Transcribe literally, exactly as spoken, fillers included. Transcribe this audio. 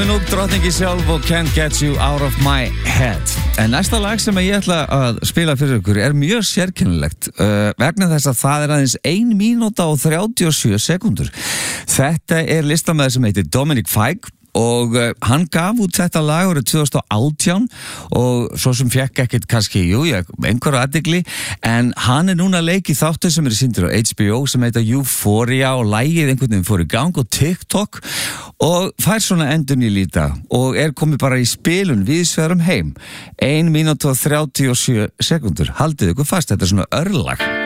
Nú drottningi sjálf og Can't Get You Out of My Head. En næsta lag sem ég ætla að spila fyrir ykkur er mjög sérkennilegt uh, vegna þess að það er aðeins ein mínúta og þrjátíu og sjö sekúndur. Þetta er listamaður sem heitir Dominic Fike og uh, hann gaf út þetta lag árið tvö þúsund og átján og svo sem fekk ekkert kannski, jú, ég, einhverju athygli, en hann er núna að leika í þáttum sem eru sýndir á H B O sem heita Euphoria og lagið einhvern veginn fór í gang og TikTok og fær svona endun í líta og er komið bara í spilun víðsvegar um heim. ein mínúta og þrjátíu og sjö sekúndur. Haldið ykkur fast, þetta er svona örlag.